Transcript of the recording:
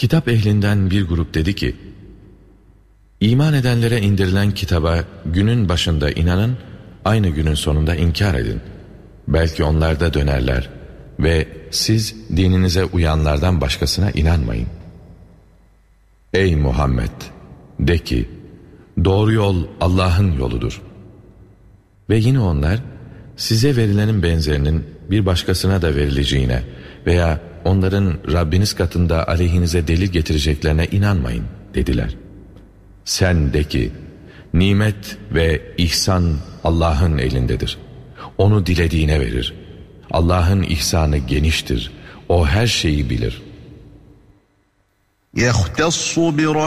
Kitap ehlinden bir grup dedi ki, İman edenlere indirilen kitaba günün başında inanın, aynı günün sonunda inkar edin. Belki onlar da dönerler ve siz dininize uyanlardan başkasına inanmayın. Ey Muhammed! De ki, doğru yol Allah'ın yoludur. Ve yine onlar, size verilenin benzerinin bir başkasına da verileceğine veya onların Rabbiniz katında aleyhinize delil getireceklerine inanmayın dediler. Sen de ki, nimet ve ihsan Allah'ın elindedir. Onu dilediğine verir. Allah'ın ihsanı geniştir. O her şeyi bilir.